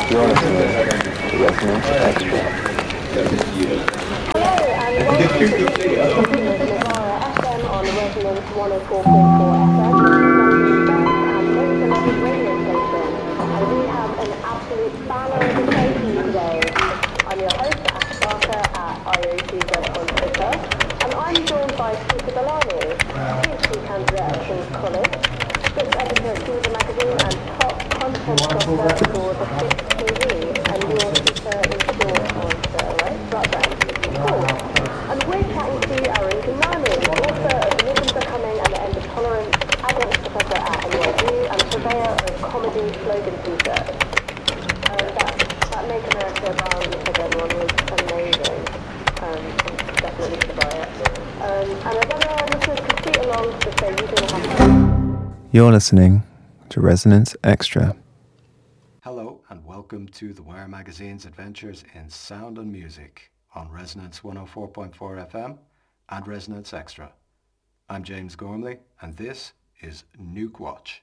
You're listening to Resonance Extra. Hello and welcome to this edition of Novara FM on Resonance 104.4 FM, London's best and most beloved radio station. And we have an absolute banner of a show for you today. I'm your host, Ash Barker at IOTZ on Twitter, and I'm joined by Peter Bellani, PhD candidate at King's College, script editor at Caesar Magazine and top content doctor for The Fifth TV, and your Peter in short on Twitter, right? Right. Cool. And we're chatting to Arundhati Nani, author of Rhythms Are Coming and the End of Tolerance, adjunct professor at NYU, and purveyor of comedy slogan t-shirts. That Make America Violent Again one was amazing. Definitely should buy it. And as other listeners can tweet along to say you didn't have. You're listening to Resonance Extra. Hello and welcome to The Wire Magazine's adventures in sound and music on Resonance 104.4 FM and Resonance Extra. I'm James Gormley and this is Nuke Watch.